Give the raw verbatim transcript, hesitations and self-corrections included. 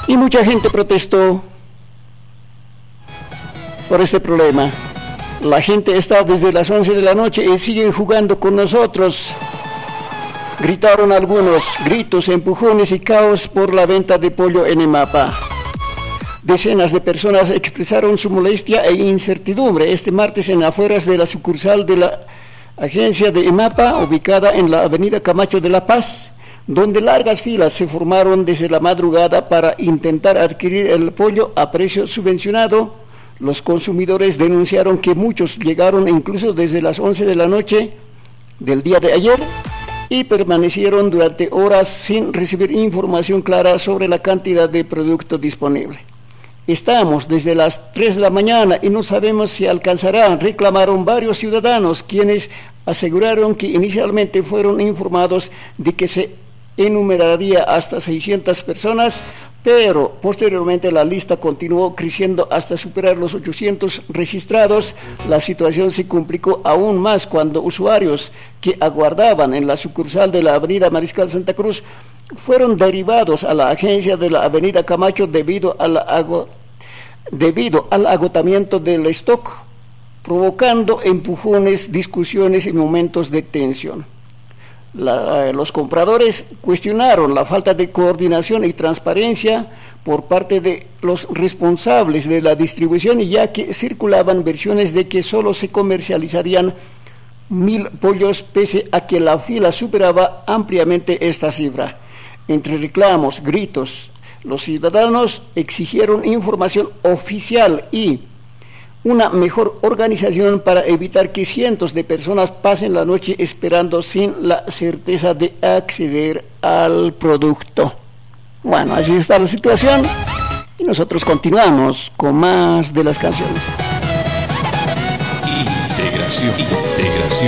Y mucha gente protestó por este problema. La gente está desde las once de la noche y siguen jugando con nosotros. Gritaron algunos, gritos, empujones y caos por la venta de pollo en EMAPA. Decenas de personas expresaron su molestia e incertidumbre este martes en afueras de la sucursal de la agencia de EMAPA, ubicada en la avenida Camacho de La Paz, donde largas filas se formaron desde la madrugada para intentar adquirir el pollo a precio subvencionado. Los consumidores denunciaron que muchos llegaron incluso desde las once de la noche del día de ayer y permanecieron durante horas sin recibir información clara sobre la cantidad de producto disponible. Estamos desde las tres de la mañana y no sabemos si alcanzará, reclamaron varios ciudadanos, quienes aseguraron que inicialmente fueron informados de que se enumeraría hasta seiscientas personas, pero posteriormente la lista continuó creciendo hasta superar los ochocientos registrados. La situación se complicó aún más cuando usuarios que aguardaban en la sucursal de la avenida Mariscal Santa Cruz fueron derivados a la agencia de la avenida Camacho debido, a la ago- debido al agotamiento del stock, provocando empujones, discusiones y momentos de tensión. La, los compradores cuestionaron la falta de coordinación y transparencia por parte de los responsables de la distribución, ya que circulaban versiones de que solo se comercializarían mil pollos, pese a que la fila superaba ampliamente esta cifra. Entre reclamos, gritos, los ciudadanos exigieron información oficial y una mejor organización para evitar que cientos de personas pasen la noche esperando sin la certeza de acceder al producto. Bueno, así está la situación y nosotros continuamos con más de las canciones. Integración, integración.